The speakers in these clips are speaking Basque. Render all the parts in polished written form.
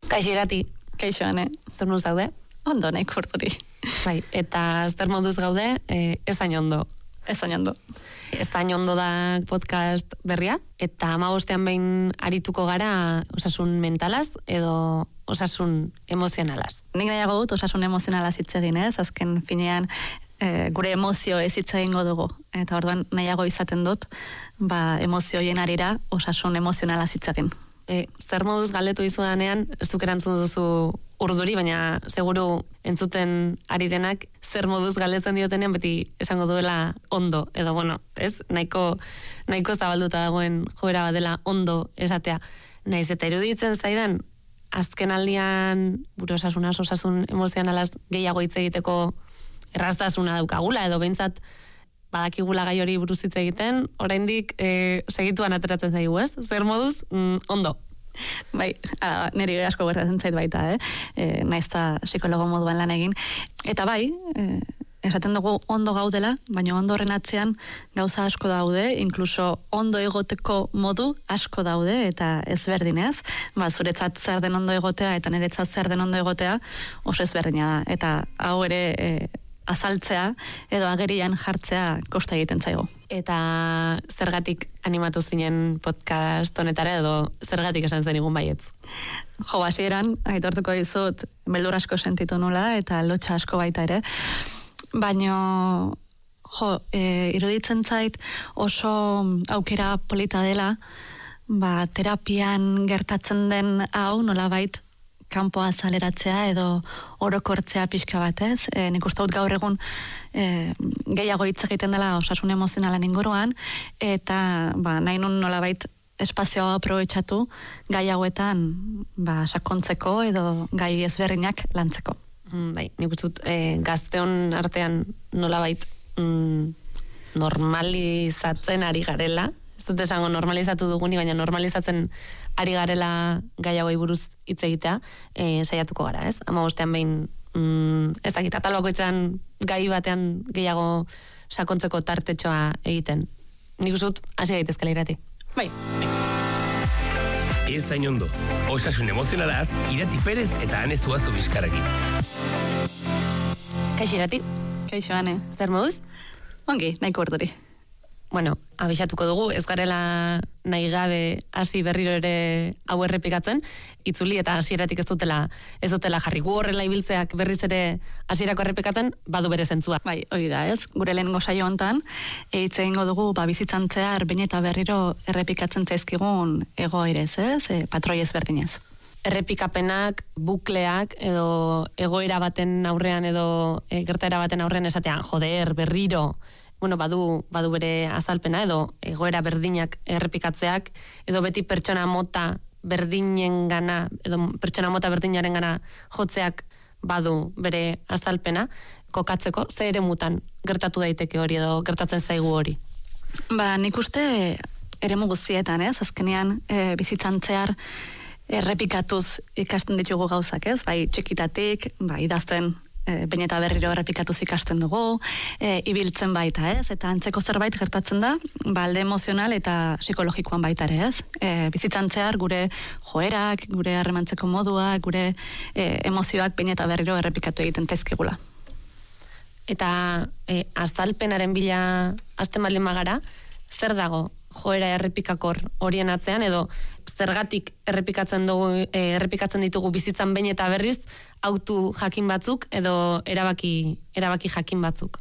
Kaixo Irati. Kaixo, Ane. Zer moduz gaude? Ondo, nahi kurturi. Bai, eta zer moduz gaude, ez hain ondo. Ez hain ondo. Ez hain ondo da podcast berria, eta 15ean behin arituko gara osasun mentalaz edo osasun emozionalaz. Nik nahiago dut osasun emozionalaz hitz egin, ez? Azken finean gure emozio ez hitz egingo dugu. Eta orduan nahiago izaten dut, emozioien arira osasun emozionalaz hitz egin. Zer moduz galdetu izudanean, zuk erantzun duzu urduri, baina seguru entzuten ari denak zer moduz galdetzen diotenean beti esango duela ondo, edo bueno, ez? Nahiko zabalduta dagoen joera bat dela ondo esatea. Naiz eta iruditzen zaidan, azken aldian buru osasun emozionalaz gehiago hitz egiteko erraztasuna daukagula, edo behintzat badakigula gai hori buruz hitz egiten, oraindik segituan ateratzen zaigu, ez? Zer moduz, ondo. Bai, niri asko gertatzen zait baita, naiz eta psikologo moduan lan egin. Eta bai, esaten dugu ondo gaudela, baina ondo horren atzean gauza asko daude, inkluso ondo egoteko modu asko daude, eta ezberdinez. Zuretzat zer den ondo egotea, eta niretzat zer den ondo egotea, oso ezberdina da. Eta hau ere azaltzea edo agerian jartzea kosta egiten zaigu. Eta zergatik animatu zinen podcast honetara edo zergatik esan zenigun baietz? Jo, hasieran aitortuko dizut beldur asko sentitu nula eta lotxa asko baita ere. Baina iruditzen zait oso aukera polita dela, terapian gertatzen den hau nolabait kanpoa azaleratzea edo orokortzea pixka bat, ez? Nik uste dut gaur egun gehiago hitz egiten dela osasun emozionalen inguruan, eta nahi nun nolabait espazioa aprobetxatu gai hauetan sakontzeko edo gai ezberdinak lantzeko. Bai, nik uste dut gazteon artean nolabait normalizatzen ari garela, ez dut esango normalizatu duguni, baina normalizatzen ari garela gai hauei buruz hitz egitea, saiatuko gara, ez? 15ean behin, ez dakit, atal bakoitzean gai batean gehiago sakontzeko tartetxoa egiten. Nik uste dut, hasi gaitezkela Irati. Bai. Ez hain ondo, osasun emozionalaz, Irati Perez eta Ane Zuazu Bizkarrekin. Kaixo Irati. Kaixo, Ane. Zer moduz? Ongi, nahiko urduri. Bueno, abixatuko dugu, ez garela nahi gabe hasi berriro ere hau errepikatzen, itzuli eta hasieratik ez dutela jarri. Gu horrela ibiltzeak berriz ere hasierako errepikatzen, badu bere zentzua. Bai, hori da, ez? Gure lehenengo saio hontan hitz egingo dugu bizitzan zehar behin eta berriro errepikatzen zaizkigun egoerez, ez? Patroi ezberdinez. Errepikapenak, bukleak edo egoera baten aurrean edo gertaera baten aurrean esatean, joder, berriro, bueno, badu bere azalpena edo egoera berdinak errepikatzeak edo beti pertsona mota berdinengana edo pertsona mota berdinarengana jotzeak badu bere azalpena kokatzeko, ze eremutan gertatu daiteke hori edo gertatzen zaigu hori? Nik uste eremu guztietan, ez? Azkenean bizitzan zehar errepikatuz ikasten ditugu gauzak, ez? Bai, txikitatik, idazten behin eta berriro errepikatuz ikasten dugu, ibiltzen baita, ez? Eta antzeko zerbait gertatzen da, alde emozional eta psikologikoan baita ere, ez? Bizitzan zehar gure joerak, gure harremantzeko moduak, gure emozioak behin eta berriro errepikatu egiten zaizkigula. Eta azalpenaren bila hasten baldin bagara, zer dago joera errepikakor horien atzean edo zergatik errepikatzen ditugu bizitzan behin eta berriz autu jakin batzuk edo erabaki jakin batzuk?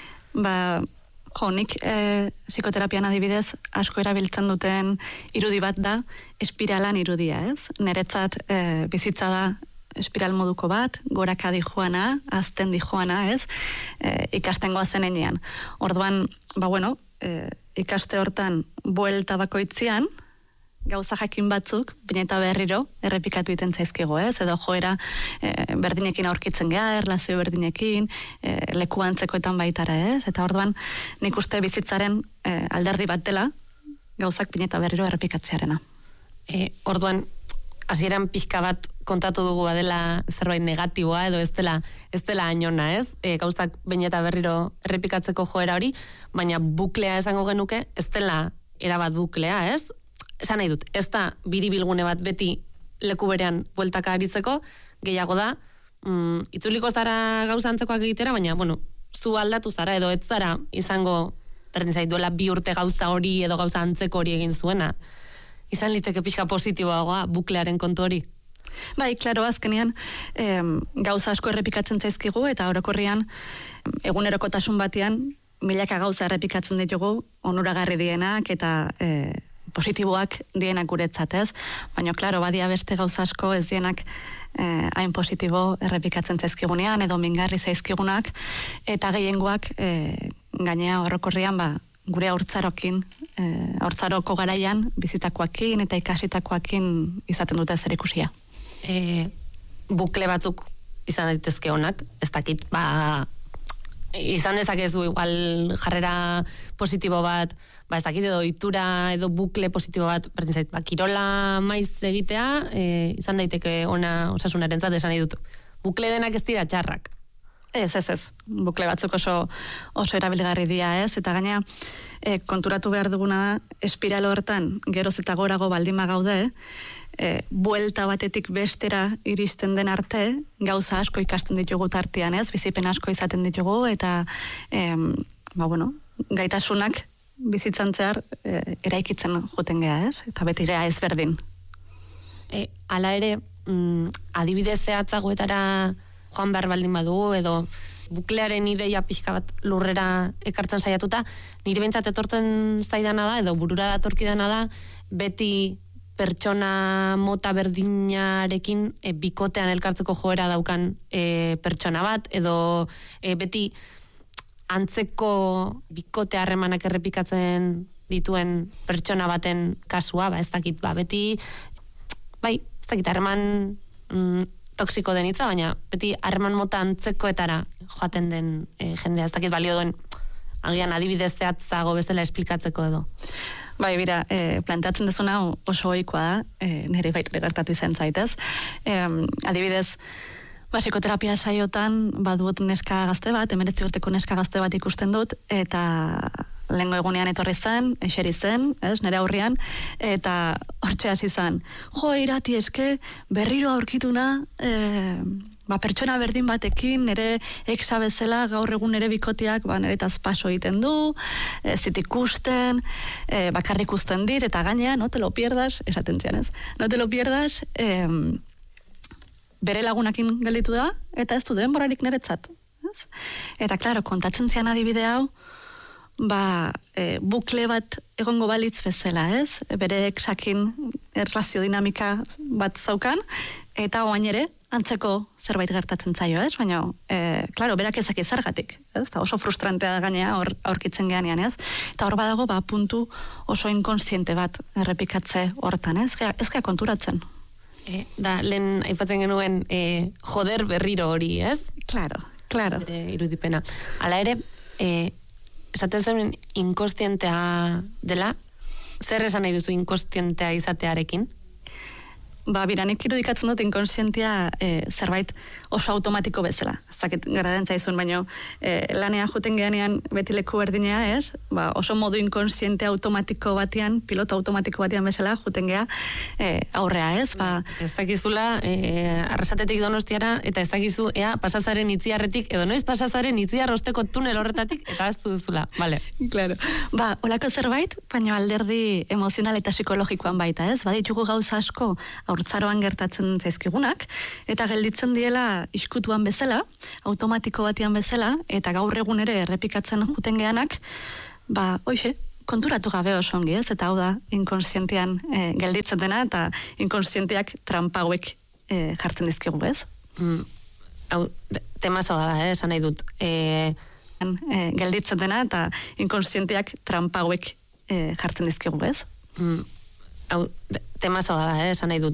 Nik psikoterapian adibidez asko erabiltzen duten irudi bat da espiralan irudia, ez? Niretzat bizitza da espiral moduko bat, goraka dijoana, azten dijoana, ez? Ikasten goazen enean. Orduan, ikaste hortan buelta bakoitzean, gauza jakin batzuk, baina eta berriro, errepikatu iten zaizkigo, ez? Edo joera berdinekin aurkitzen geha, erlazio berdinekin, leku antzekoetan baitara, ez? Eta orduan, nik uste bizitzaren alderdi bat dela, gauzak baina eta berriro errepikatzearena. Orduan, hasieran pixka bat kontatu dugu badela zerbait negatiboa edo ez dela ainona, ez? Gauzak behin eta berriro errepikatzeko joera hori, baina buklea esango genuke, ez dela erabat buklea, ez? Esan nahi dut, ez da biribilgune bat beti leku berean bueltaka aritzeko, gehiago da, itzuliko zara gauza antzekoak egitera, baina, bueno, zu aldatu zara edo ez zara izango, berdin zait, duela 2 urte gauza hori edo gauza antzeko hori egin zuena. Izan liteke pixka positiboagoa buklearen kontu hori. Bai, klaro, azkenean gauza asko errepikatzen zaizkigu eta orokorrian egunerokotasun batean milaka gauza errepikatzen ditugu onuragarri dienak eta positiboak dienak guretzat, ez? Baina, klaro, badia beste gauza asko ez dienak hain positibo errepikatzen zaizkigunean edo mingarri zaizkigunak eta gehiengoak gainea orokorrian gure haurtzarokin, haurtzaroko garaian bizitakoakin eta ikasitakoakin izaten dute zerikusia. Bukle batzuk izan daitezke onak, ez dakit, izan dezakezu igual jarrera positibo bat, ez dakit edo ohitura edo bukle positibo bat, berdin zait, kirola maiz egitea, izan daiteke ona osasunarentzat esan nahi dut. Bukle denak ez dira txarrak. Ez. Bukle batzuk oso erabilgarri dira, ez? Eta gaina konturatu behar duguna da, espiral hortan geroz eta gorago baldima gaude, buelta batetik bestera iristen den arte, gauza asko ikasten ditugu tartean, ez? Bizipen asko izaten ditugu, eta gaitasunak bizitzan zehar eraikitzen joten gea, ez? Eta beti gea ezberdin. Hala ere, adibidez zehatzagoetara joan behar baldin badugu, edo buklearen ideia pixka bat lurrera ekartzen saiatuta, nire behintzat etortzen zaidana da, edo burura datorkidana da, beti pertsona mota berdinarekin bikotean elkartzeko joera daukan pertsona bat, edo beti antzeko bikote harremanak errepikatzen dituen pertsona baten kasua, ez dakit, beti, ez dakit, harreman toksiko den hitza, baina beti harreman mota antzekoetara joaten den jendea, ez dakit balio duen agian adibidez zehatzago bezala esplikatzeko edo. Bai, bira, planteatzen dezuna oso ohikoa da, nire baita gertatu izan zaitez. Adibidez, psikoterapia saiotan badut neska gazte bat, 19 urteko neska gazte bat ikusten dut, eta lehengo egunean etorri zen, eseri zen, nire aurrian, eta hortxe hasi zen. Jo, Irati, eske berriro aurkituna, pertsona berdin batekin, nire eksa bezala gaur egun nire bikoteak nire paso egiten du, ez dit ikusten, bakarrik usten dit, eta gainea, no te lo pierdas, esaten zian, ez? No te lo pierdas, bere lagunakin gelditu da, eta ez du denborarik niretzat. Eta, klaro, kontatzen zian adibide hau, bukle bat egongo balitz bezala, ez? Bere eksakin erlazio dinamika bat zaukan, eta oain ere, antzeko zerbait gertatzen zaio, ez? Baina, klaro, berak ezak zergatik, ez? Eta oso frustrantea da gainea aurkitzen geanean, ez? Eta hor badago, puntu oso inkonsiente bat errepikatze hortan, ez? Ez gea konturatzen. Da, lehen aipatzen genuen joder berriro hori, ez? Claro. Bere irudipena. Hala ere, esaten zen inkostientea dela, zer esan nahi duzu inkostientea izatearekin? Nik irudikatzen dut inkonsientia zerbait oso automatiko bezala. Zakit gara den zaizun, baina lanea juten geanean beti leku berdinea, ez? Oso modu inkonsiente automatiko batean, piloto automatiko batean bezala juten gea aurrea, ez? Ez dakizula, Arrasatetik Donostiara, eta ez dakizu, pasazaren itziarretik, edo noiz pasazaren itziar osteko tunel horretatik, eta ez duzula, bale. Claro. Olako zerbait, baina alderdi emozional eta psikologikoan baita, ez? Baditugu gauza asko haurtzaroan gertatzen zaizkigunak, eta gelditzen diela iskutuan bezala, automatiko batean bezala, eta gaur egun ere errepikatzen juten geanak, konturatu gabe oso ongi, ez? Eta hau da, inkonsientean gelditzen dena, eta inkonsienteak trampa hauek jartzen dizkigu, ez? Hau, temazo da, esan nahi dut. Gelditzen dena, eta inkonsienteak trampa hauek jartzen dizkigu, ez? Hau, temazo da, esan nahi dut.